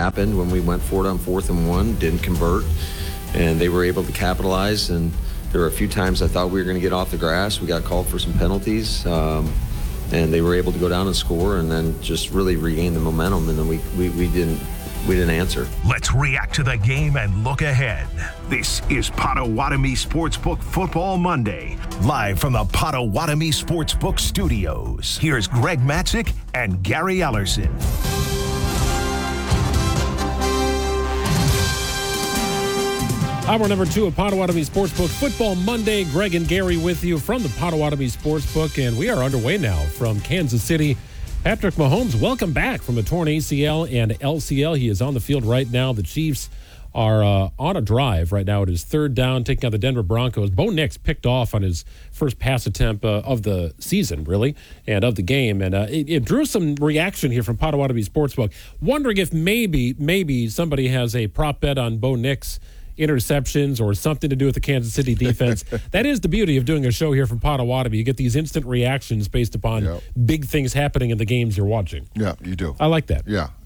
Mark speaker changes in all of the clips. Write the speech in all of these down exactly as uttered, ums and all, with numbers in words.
Speaker 1: happened when we went for it on fourth and one, didn't convert, and they were able to capitalize. And there were a few times I thought we were going to get off the grass. We got called for some penalties, um, and they were able to go down and score, and then just really regain the momentum. And then we we, we didn't. We didn't answer.
Speaker 2: Let's react to the game and look ahead. This is Potawatomi Sportsbook Football Monday, live from the Potawatomi Sportsbook Studios. Here's Greg Matzik and Gary Ellerson.
Speaker 3: Hour number two of Potawatomi Sportsbook Football Monday. Greg and Gary with you from the Potawatomi Sportsbook, and we are underway now from Kansas City. Patrick Mahomes, welcome back from a torn A C L and L C L. He is on the field right now. The Chiefs are uh, on a drive right now. It is third down, taking out the Denver Broncos. Bo Nix picked off on his first pass attempt uh, of the season, really, and of the game. And uh, it, it drew some reaction here from Potawatomi Sportsbook, wondering if maybe, maybe somebody has a prop bet on Bo Nix interceptions or something to do with the Kansas City defense. That is the beauty of doing a show here from Potawatomi. You get these instant reactions based upon yep. big things happening in the games you're watching.
Speaker 4: Yeah, you do.
Speaker 3: I like that.
Speaker 4: Yeah.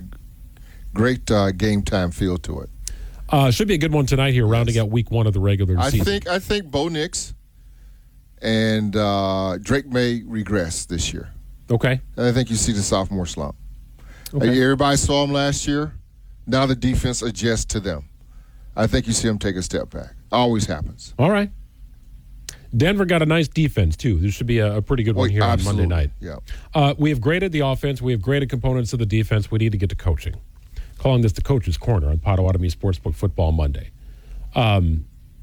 Speaker 4: Great uh, game time feel to it.
Speaker 3: Uh, should be a good one tonight here, yes. rounding out week one of the regular
Speaker 4: I
Speaker 3: season.
Speaker 4: Think, I think Bo Nix and uh, Drake May regress this year.
Speaker 3: Okay.
Speaker 4: And I think you see the sophomore slump.
Speaker 3: Okay.
Speaker 4: Everybody saw him last year. Now the defense adjusts to them. I think you see him take a step back. Always happens.
Speaker 3: All right. Denver got a nice defense, too. This should be a, a pretty good one
Speaker 4: oh,
Speaker 3: here
Speaker 4: absolutely.
Speaker 3: on Monday night.
Speaker 4: Yeah.
Speaker 3: Uh, we have graded the offense. We have graded components of the defense. We need to get to coaching. Calling this the Coach's Corner on Potawatomi Sportsbook Football Monday. Um,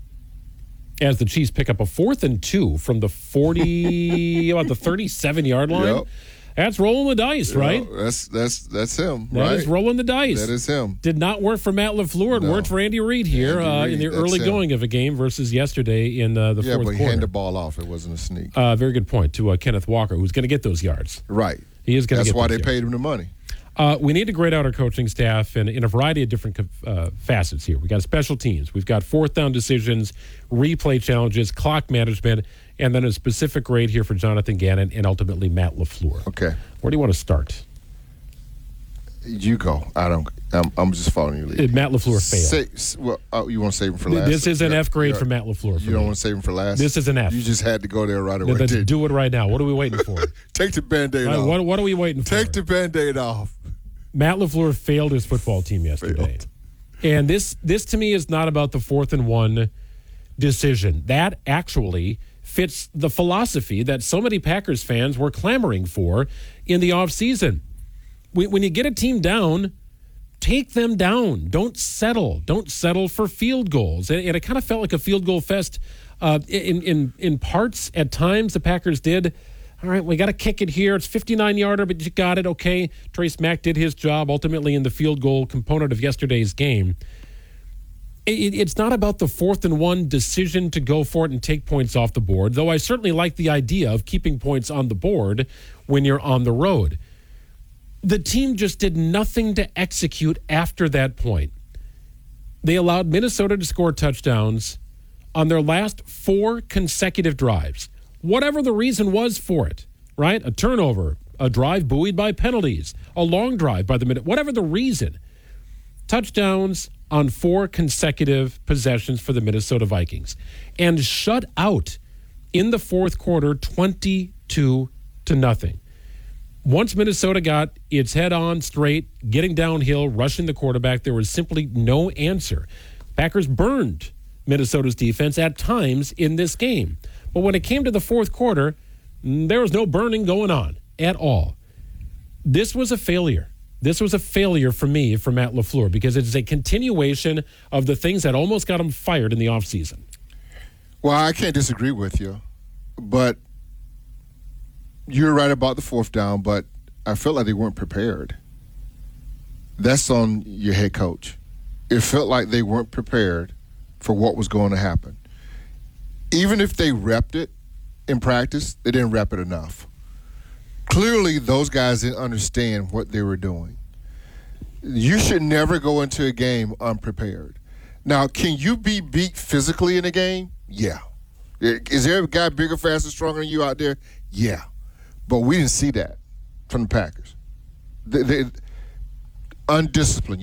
Speaker 3: as the Chiefs pick up a fourth and two from the forty, about the thirty-seven-yard line.
Speaker 4: Yep.
Speaker 3: That's rolling the dice, right?
Speaker 4: You know, that's that's that's him.
Speaker 3: That
Speaker 4: right?
Speaker 3: is rolling the dice.
Speaker 4: That is him.
Speaker 3: Did not work for Matt LaFleur. It
Speaker 4: no.
Speaker 3: worked for Andy Reid here
Speaker 4: Andy
Speaker 3: uh,
Speaker 4: Reid,
Speaker 3: in the
Speaker 4: that's
Speaker 3: early
Speaker 4: him.
Speaker 3: going of a game versus yesterday in uh, the
Speaker 4: yeah,
Speaker 3: fourth
Speaker 4: but he
Speaker 3: quarter.
Speaker 4: handed the ball off. It wasn't a sneak.
Speaker 3: Uh, very good point to uh, Kenneth Walker, who's going to get those yards.
Speaker 4: Right.
Speaker 3: He is going to get
Speaker 4: That's why they
Speaker 3: yards.
Speaker 4: paid him the money.
Speaker 3: Uh, we need to grade out our coaching staff in, in a variety of different uh, facets here. We've got special teams. We've got fourth down decisions, replay challenges, clock management, and then a specific grade here for Jonathan Gannon and ultimately Matt LaFleur.
Speaker 4: Okay.
Speaker 3: Where do you want to start?
Speaker 4: You go. I don't. I'm, I'm just following you.
Speaker 3: Did Matt LaFleur fail?
Speaker 4: Say, well, oh, you want to save him for last?
Speaker 3: This is an
Speaker 4: yeah,
Speaker 3: F grade
Speaker 4: yeah.
Speaker 3: for Matt LaFleur. For
Speaker 4: you don't
Speaker 3: me.
Speaker 4: want to save him for last?
Speaker 3: This is an F.
Speaker 4: You just had to go there right away.
Speaker 3: Let's do it right now. What are we waiting for?
Speaker 4: Take the Band-Aid
Speaker 3: right,
Speaker 4: off.
Speaker 3: What, what are we waiting for?
Speaker 4: Take the Band-Aid off.
Speaker 3: Matt LaFleur failed his football team yesterday.
Speaker 4: Failed.
Speaker 3: And this, this to me is not about the fourth and one decision. That actually fits the philosophy that so many Packers fans were clamoring for in the offseason. When you get a team down, take them down. Don't settle. Don't settle for field goals. And, and it kind of felt like a field goal fest uh, in, in, in parts at times. The Packers did. All right, we got to kick it here. It's fifty-nine-yarder, but you got it. Okay, Trace Mack did his job ultimately in the field goal component of yesterday's game. It, it's not about the fourth and one decision to go for it and take points off the board, though I certainly like the idea of keeping points on the board when you're on the road. The team just did nothing to execute after that point. They allowed Minnesota to score touchdowns on their last four consecutive drives. Whatever the reason was for it, right? A turnover, a drive buoyed by penalties, a long drive by the minute, whatever the reason. Touchdowns on four consecutive possessions for the Minnesota Vikings. And shut out in the fourth quarter twenty-two to nothing. Once Minnesota got its head on straight, getting downhill, rushing the quarterback, there was simply no answer. Packers burned Minnesota's defense at times in this game. But when it came to the fourth quarter, there was no burning going on at all. This was a failure. This was a failure for me, for Matt LaFleur, because it is a continuation of the things that almost got him fired in the offseason.
Speaker 4: Well, I can't disagree with you, but you're right about the fourth down, but I felt like they weren't prepared. That's on your head coach. It felt like they weren't prepared for what was going to happen. Even if they repped it in practice, they didn't rep it enough. Clearly, those guys didn't understand what they were doing. You should never go into a game unprepared. Now, can you be beat physically in a game? Yeah. Is there a guy bigger, faster, stronger than you out there? Yeah. But we didn't see that from the Packers. They, they undisciplined.